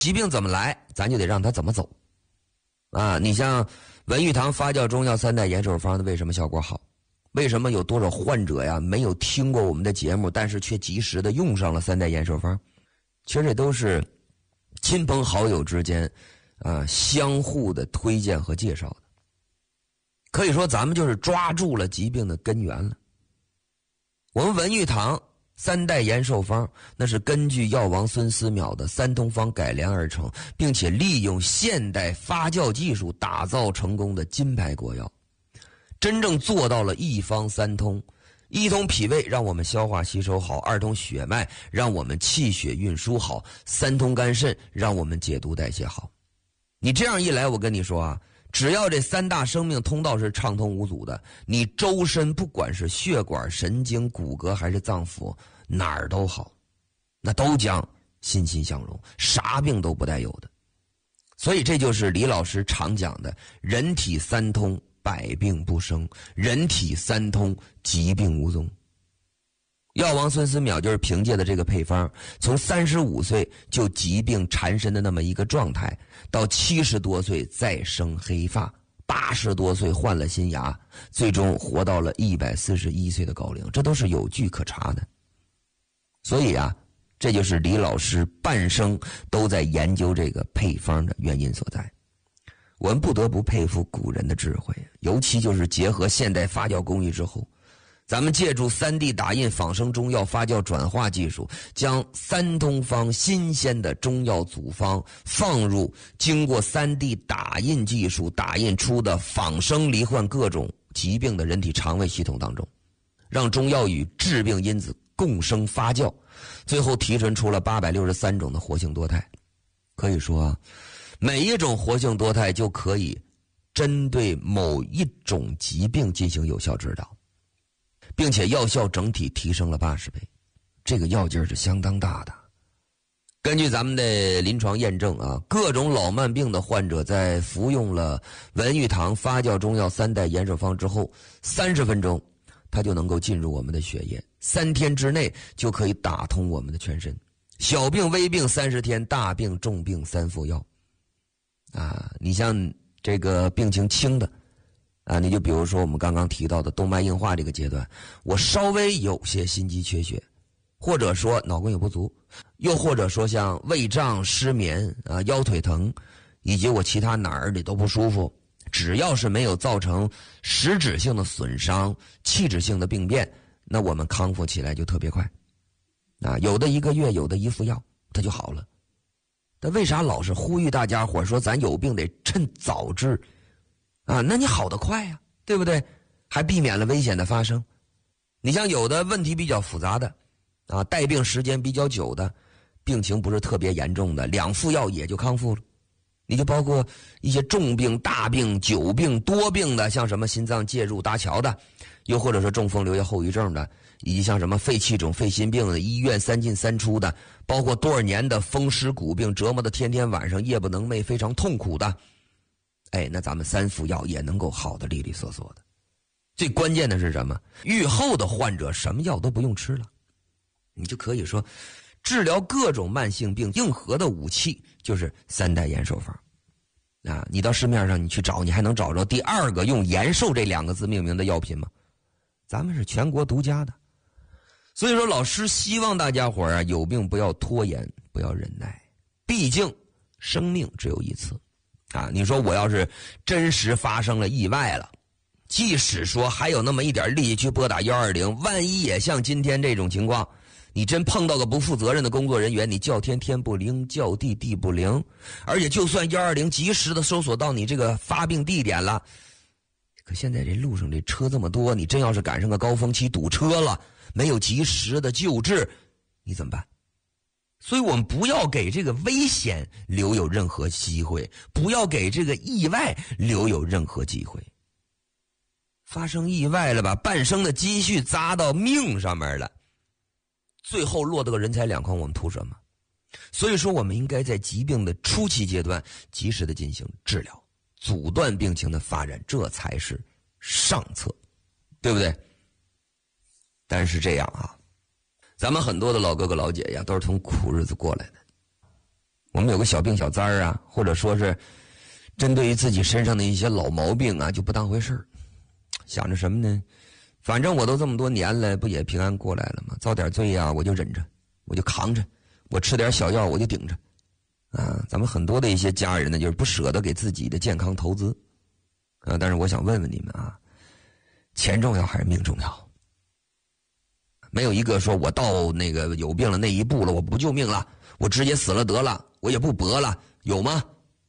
疾病怎么来，咱就得让它怎么走。啊，你像文玉堂发酵中药3代延寿方，为什么效果好？为什么有多少患者呀没有听过我们的节目，但是却及时的用上了3代延寿方？其实这都是亲朋好友之间相互的推荐和介绍的。可以说咱们就是抓住了疾病的根源了。我们文玉堂3代延寿方，那是根据药王孙思邈的三通方改良而成，并且利用现代发酵技术打造成功的金牌国药，真正做到了一方三通。一通脾胃让我们消化吸收好，二通血脉让我们气血运输好，三通肝肾让我们解毒代谢好。你这样一来，我跟你说啊，只要这3大生命通道是畅通无阻的，你周身不管是血管、神经、骨骼还是脏腑，哪儿都好，那都将欣欣向荣，啥病都不带有的。所以这就是李老师常讲的人体三通，百病不生，人体三通，疾病无踪。药王孙思邈就是凭借的这个配方，从35岁就疾病缠身的那么一个状态，到70多岁再生黑发，80多岁换了新牙，最终活到了141岁的高龄，这都是有据可查的。所以啊，这就是李老师半生都在研究这个配方的原因所在。我们不得不佩服古人的智慧，尤其就是结合现代发酵工艺之后，咱们借助3D 打印仿生中药发酵转化技术，将三通方新鲜的中药组方放入经过3D 打印技术打印出的仿生罹患各种疾病的人体肠胃系统当中，让中药与致病因子共生发酵，最后提纯出了863种的活性多肽。可以说每一种活性多肽就可以针对某一种疾病进行有效治疗，并且药效整体提升了80倍，这个药劲是相当大的。根据咱们的临床验证啊，各种老慢病的患者在服用了文玉堂发酵中药3代延寿方之后，30分钟它就能够进入我们的血液，3天之内就可以打通我们的全身。小病微病30天，大病重病3服药。你像这个病情轻的你就比如说我们刚刚提到的动脉硬化这个阶段，我稍微有些心肌缺血，或者说脑供血不足，又或者说像胃胀、失眠腰腿疼，以及我其他哪儿里都不舒服，只要是没有造成实质性的损伤、器质性的病变，那我们康复起来就特别快有的1个月，有的1服药它就好了。但为啥老是呼吁大家伙说咱有病得趁早治那你好得快呀，对不对？还避免了危险的发生。你像有的问题比较复杂的带病时间比较久的，病情不是特别严重的，2服药也就康复了。你就包括一些重病、大病、久病、多病的，像什么心脏介入搭桥的，又或者说中风留下后遗症的，以及像什么肺气肿、肺心病的，医院3进3出的，包括多少年的风湿骨病，折磨的天天晚上夜不能寐，非常痛苦的，那咱们3服药也能够好的利利索索的。最关键的是什么？愈后的患者什么药都不用吃了，你就可以说治疗各种慢性病硬核的武器就是3代延寿方你到市面上你去找，你还能找着第2个用延寿这2个字命名的药品吗？咱们是全国独家的。所以说老师希望大家伙有病不要拖延，不要忍耐，毕竟生命只有一次你说我要是真实发生了意外了，即使说还有那么一点力气去拨打120，万一也像今天这种情况，你真碰到个不负责任的工作人员，你叫天天不灵，叫地地不灵，而且就算120及时的搜索到你这个发病地点了，可现在这路上这车这么多，你真要是赶上个高峰期堵车了，没有及时的救治，你怎么办？所以我们不要给这个危险留有任何机会，不要给这个意外留有任何机会。发生意外了吧，半生的积蓄砸到命上面了，最后落得个人财两空，我们图什么？所以说我们应该在疾病的初期阶段及时的进行治疗，阻断病情的发展，这才是上策，对不对？但是这样咱们很多的老哥哥老姐姐都是从苦日子过来的我们有个小病小灾儿啊，或者说是针对于自己身上的一些老毛病啊，就不当回事儿，想着什么呢？反正我都这么多年了，不也平安过来了吗？遭点罪啊，我就忍着，我就扛着，我吃点小药我就顶着。啊，咱们很多的一些家人呢，就是不舍得给自己的健康投资。但是我想问问你们啊，钱重要还是命重要？没有一个说我到那个有病了那一步了，我不救命了，我直接死了得了，我也不搏了，有吗？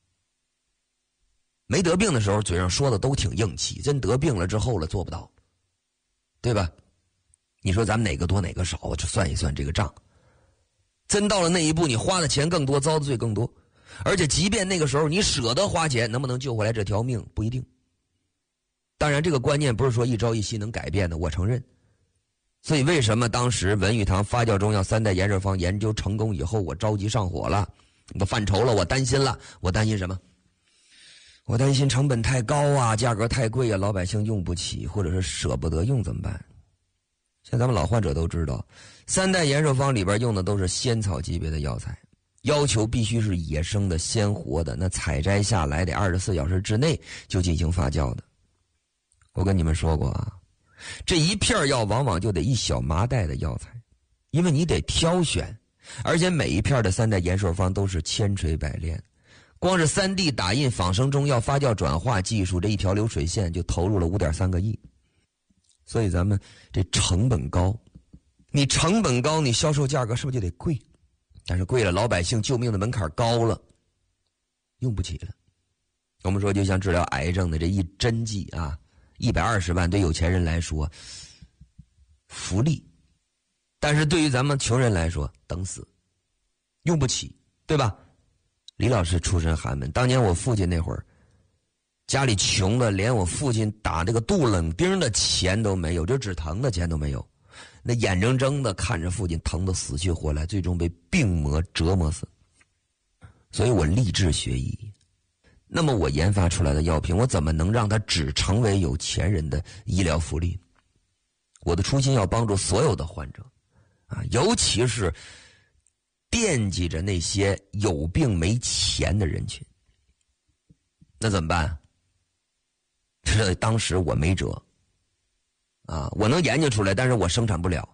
没得病的时候嘴上说的都挺硬气，真得病了之后了做不到，对吧？你说咱们哪个多哪个少，就算一算这个账。真到了那一步，你花的钱更多，遭的罪更多，而且即便那个时候你舍得花钱，能不能救回来这条命不一定。当然这个观念不是说一朝一夕能改变的，我承认。所以为什么当时文玉堂发酵中药3代延寿方研究成功以后，我着急上火了，我犯愁了，我担心了。我担心什么？我担心成本太高啊，价格太贵啊，老百姓用不起，或者是舍不得用怎么办？像咱们老患者都知道，3代延寿方里边用的都是仙草级别的药材，要求必须是野生的鲜活的，那采摘下来得24小时之内就进行发酵的。我跟你们说过啊，这一片药往往就得一小麻袋的药材，因为你得挑选，而且每一片的3代延寿方都是千锤百炼，光是3D 打印仿生中药发酵转化技术这一条流水线就投入了5.3个亿。所以咱们这成本高，你成本高，你销售价格是不是就得贵？但是贵了，老百姓救命的门槛高了，用不起了。我们说就像治疗癌症的这一针剂啊，120万对有钱人来说福利，但是对于咱们穷人来说等死，用不起，对吧？李老师出身寒门，当年我父亲那会儿家里穷的连我父亲打这个杜冷丁的钱都没有，就止疼的钱都没有，那眼睁睁的看着父亲疼得死去活来，最终被病魔折磨死。所以我立志学医，那么我研发出来的药品，我怎么能让它只成为有钱人的医疗福利？我的初心要帮助所有的患者啊，尤其是惦记着那些有病没钱的人群。那怎么办？这当时我没辙啊，我能研究出来，但是我生产不了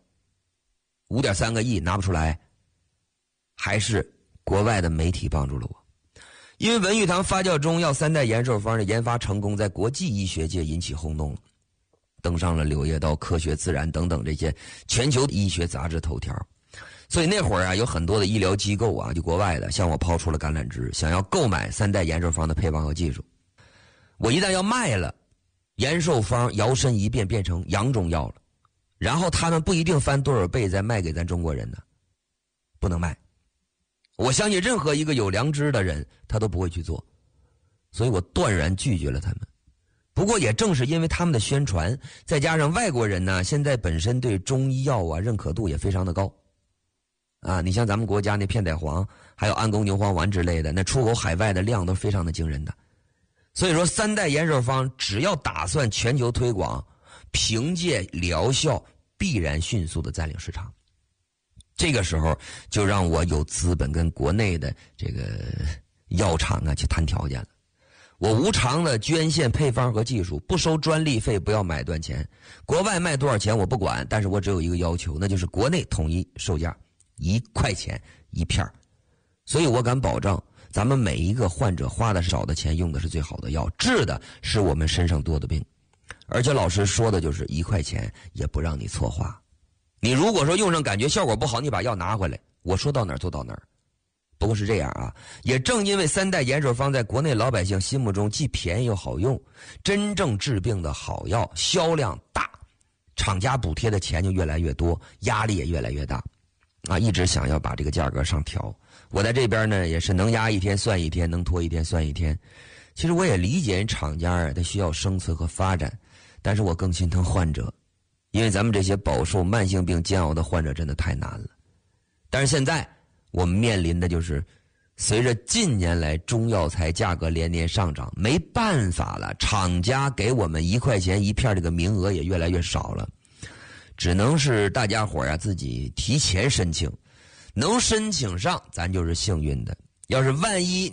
，5.3个亿拿不出来，还是国外的媒体帮助了我。因为文玉堂发酵中药3代延寿方的研发成功，在国际医学界引起轰动了，登上了《柳叶刀》《科学自然》等等这些全球医学杂志头条。所以那会儿啊，有很多的医疗机构啊，就国外的向我抛出了橄榄枝，想要购买3代延寿方的配方和技术。我一旦要卖了，延寿方摇身一变变成洋中药了，然后他们不一定翻多少倍再卖给咱中国人呢，不能卖。我相信任何一个有良知的人他都不会去做，所以我断然拒绝了他们。不过也正是因为他们的宣传，再加上外国人呢现在本身对中医药啊认可度也非常的高啊，你像咱们国家那片仔癀还有安宫牛黄丸之类的，那出口海外的量都非常的惊人的。所以说3代延寿方只要打算全球推广，凭借疗效必然迅速的占领市场。这个时候就让我有资本跟国内的这个药厂啊去谈条件了。我无偿的捐献配方和技术，不收专利费，不要买断钱，国外卖多少钱我不管，但是我只有一个要求，那就是国内统一售价1块钱一片。所以我敢保证咱们每一个患者花的少的钱用的是最好的药，治的是我们身上多的病。而且老师说的就是1块钱也不让你错花。你如果说用上感觉效果不好，你把药拿回来，我说到哪儿做到哪儿。不过是这样啊，也正因为3代延寿方在国内老百姓心目中既便宜又好用，真正治病的好药销量大，厂家补贴的钱就越来越多，压力也越来越大啊，一直想要把这个价格上调。我在这边呢也是能压一天算一天，能拖一天算一天。其实我也理解厂家啊，他需要生存和发展，但是我更心疼患者，因为咱们这些饱受慢性病煎熬的患者真的太难了。但是现在我们面临的就是随着近年来中药材价格连年上涨，没办法了，厂家给我们1块钱一片这个名额也越来越少了，只能是大家伙啊自己提前申请，能申请上咱就是幸运的， 要是万一